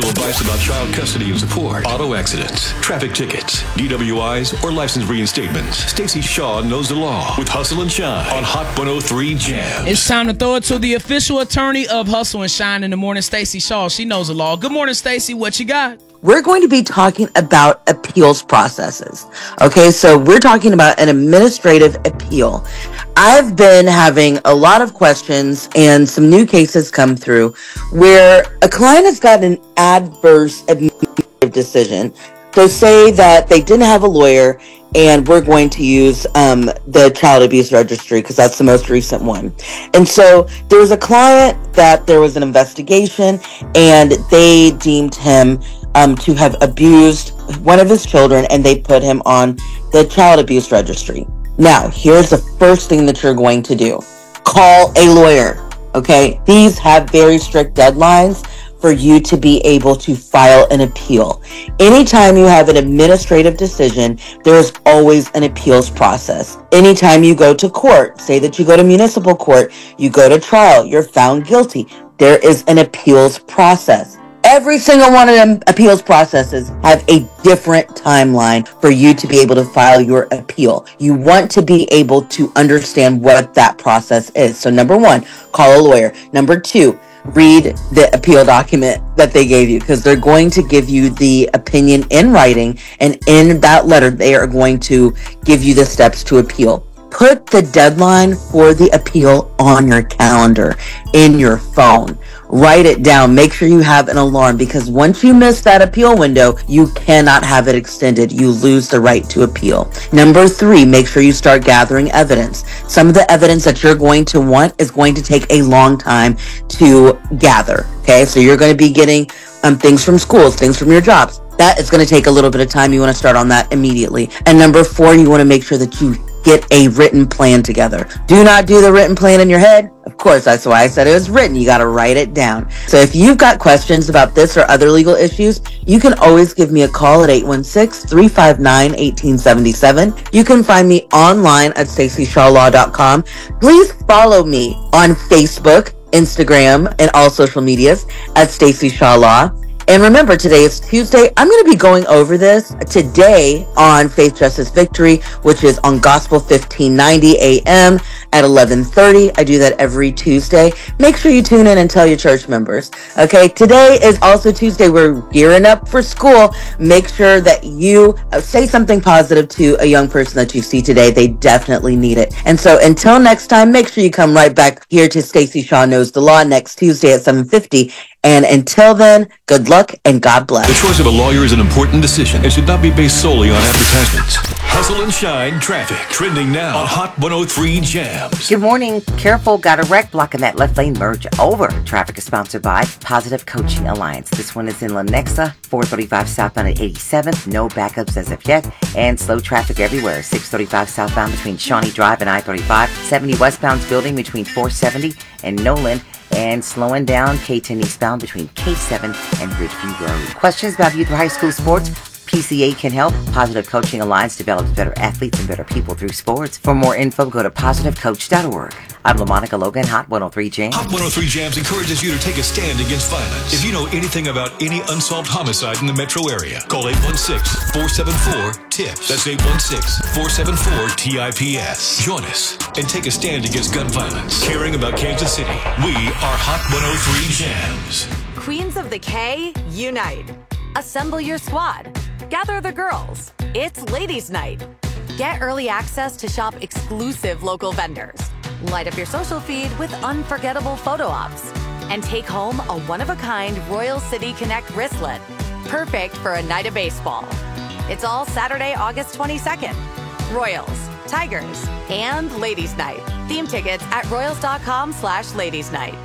Legal advice about child custody and support, auto accidents, traffic tickets, DWIs, or license reinstatements. Stacey Shaw knows the law with Hustle and Shine on Hot 103 Jams. It's time to throw it to the official attorney of Hustle and Shine in the morning, Stacey Shaw. She knows the law. Good morning, Stacey. What you got? We're going to be talking about appeals processes. Okay, so we're talking about an administrative appeal. I've been having a lot of questions and some new cases come through where a client has got an adverse administrative decision. So say that they didn't have a lawyer, and we're going to use the child abuse registry because that's the most recent one. And so there was a client that there was an investigation and they deemed him to have abused one of his children, and they put him on the child abuse registry. Now, here's the first thing that you're going to do. Call a lawyer, okay? These have very strict deadlines for you to be able to file an appeal. Anytime you have an administrative decision, there is always an appeals process. Anytime you go to court, say that you go to municipal court, you go to trial, you're found guilty, there is an appeals process. Every single one of them appeals processes have a different timeline for you to be able to file your appeal. You want to be able to understand what that process is. So number one, call a lawyer. Number two, read the appeal document that they gave you, because they're going to give you the opinion in writing, and in that letter, they are going to give you the steps to appeal. Put the deadline for the appeal on your calendar, in your phone. Write it down. Make sure you have an alarm, because once you miss that appeal window, you cannot have it extended. You lose the right to appeal. Number three, make sure you start gathering evidence. Some of the evidence that you're going to want is going to take a long time to gather. Okay, so you're going to be getting things from schools, things from your jobs. That is going to take a little bit of time. You want to start on that immediately. And number four, you want to make sure that you get a written plan together. Do not do the written plan in your head. Of course, that's why I said it was written. You got to write it down. So if you've got questions about this or other legal issues, you can always give me a call at 816-359-1877. You can find me online at staceyshawlaw.com. Please follow me on Facebook, Instagram, and all social medias at Stacey Shaw Law. And remember, today is Tuesday. I'm going to be going over this today on Faith, Justice, Victory, which is on Gospel 1590 AM at 11:30. I do that every Tuesday. Make sure you tune in and tell your church members. Okay, today is also Tuesday. We're gearing up for school. Make sure that you say something positive to a young person that you see today. They definitely need it. And so until next time, make sure you come right back here to Stacey Shaw Knows the Law next Tuesday at 7:50. And until then, good luck and God bless. The choice of a lawyer is an important decision and should not be based solely on advertisements. Hustle and Shine traffic trending now on Hot 103 Jams. Good morning. Careful, got a wreck blocking that left lane merge over. Traffic is sponsored by Positive Coaching Alliance. This one is in Lenexa, 435 southbound at 87. No backups as of yet. And slow traffic everywhere. 635 southbound between Shawnee Drive and I-35. 70 westbound building between 470 and Nolan. And slowing down K10 eastbound between K7 and Ridgeview Road. Questions about youth or high school sports? PCA can help. Positive Coaching Alliance develops better athletes and better people through sports. For more info, go to positivecoach.org. I'm LaMonica Logan, Hot 103 Jams. Hot 103 Jams encourages you to take a stand against violence. If you know anything about any unsolved homicide in the metro area, call 816-474-TIPS. That's 816-474-TIPS. Join us and take a stand against gun violence. Caring about Kansas City, we are Hot 103 Jams. Queens of the K, unite. Assemble your squad. Gather the girls. It's Ladies' Night. Get early access to shop exclusive local vendors. Light up your social feed with unforgettable photo ops. And take home a one-of-a-kind Royal City Connect wristlet. Perfect for a night of baseball. It's all Saturday, August 22nd. Royals, Tigers, and Ladies' Night. Theme tickets at royals.com/ladiesnight.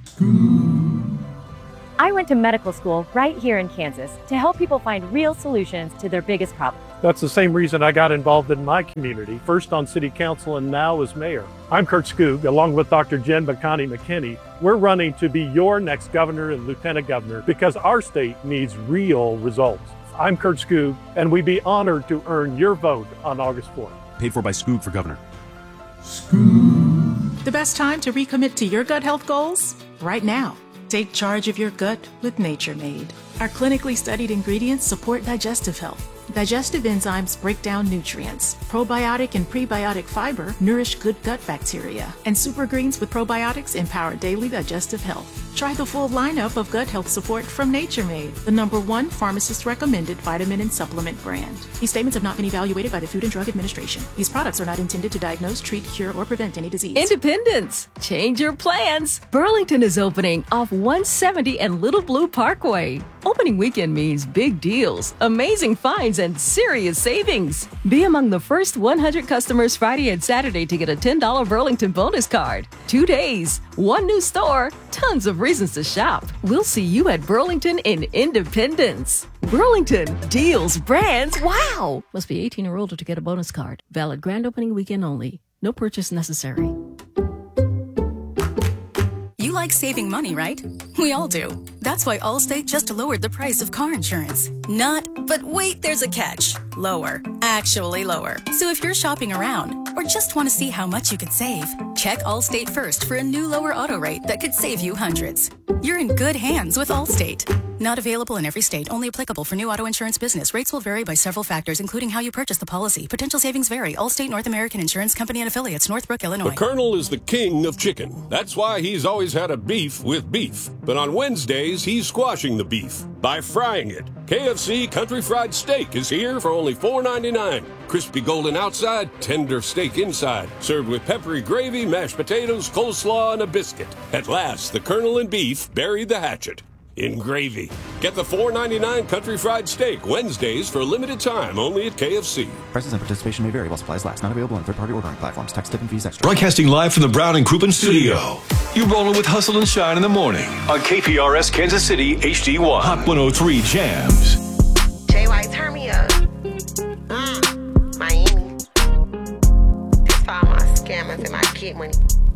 I went to medical school right here in Kansas to help people find real solutions to their biggest problems. That's the same reason I got involved in my community, first on city council and now as mayor. I'm Kurt Skoog, along with Dr. Jen Bacani McKinney. We're running to be your next governor and lieutenant governor because our state needs real results. I'm Kurt Skoog, and we'd be honored to earn your vote on August 4th. Paid for by Skoog for governor. The best time to recommit to your gut health goals? Right now. Take charge of your gut with Nature Made. Our clinically studied ingredients support digestive health. Digestive enzymes break down nutrients. Probiotic and prebiotic fiber nourish good gut bacteria. And super greens with probiotics empower daily digestive health. Try the full lineup of gut health support from Nature Made, the #1 pharmacist-recommended vitamin and supplement brand. These statements have not been evaluated by the Food and Drug Administration. These products are not intended to diagnose, treat, cure, or prevent any disease. Independence. Change your plans. Burlington is opening off 170 and Little Blue Parkway. Opening weekend means big deals, amazing finds, and serious savings. Be among the first 100 customers Friday and Saturday to get a $10 Burlington bonus card. 2 days, 1 new store, tons of reasons to shop. We'll see you at Burlington in Independence. Burlington, deals, brands, wow! Must be 18 or older to get a bonus card. Valid grand opening weekend only. No purchase necessary. You like saving money, right? We all do. That's why Allstate just lowered the price of car insurance. But wait, there's a catch. Lower. Actually lower. So if you're shopping around or just want to see how much you could save, check Allstate first for a new lower auto rate that could save you hundreds. You're in good hands with Allstate. Not available in every state, only applicable for new auto insurance business. Rates will vary by several factors, including how you purchase the policy. Potential savings vary. Allstate North American Insurance Company and Affiliates, Northbrook, Illinois. The Colonel is the king of chicken. That's why he's always had a beef with beef. But on Wednesdays, he's squashing the beef by frying it. KFC Country Fried Steak is here for only $4.99. Crispy golden outside, tender steak inside. Served with peppery gravy, mashed potatoes, coleslaw, and a biscuit. At last, the Colonel and beef buried the hatchet in gravy. Get the $4.99 Country Fried Steak Wednesdays for a limited time only at KFC. Prices and participation may vary while supplies last. Not available on third-party ordering platforms. Tax, tip, and fees extra. Broadcasting live from the Brown and Crouppen studio. You rolling with Hustle and Shine in the morning on KPRS Kansas City HD1. Hot 103 Jams. JY, turn me up. Miami. That's for all my scammers and my kid money.